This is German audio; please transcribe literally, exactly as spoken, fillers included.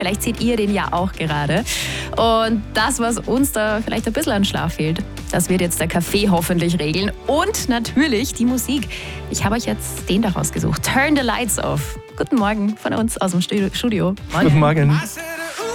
Vielleicht seht ihr den ja auch gerade. Und das, was uns da vielleicht ein bisschen an Schlaf fehlt, das wird jetzt der Kaffee hoffentlich regeln. Und natürlich die Musik. Ich habe euch jetzt den da rausgesucht. Turn the Lights Off. Guten Morgen von uns aus dem Studio. Morgen. Guten Morgen.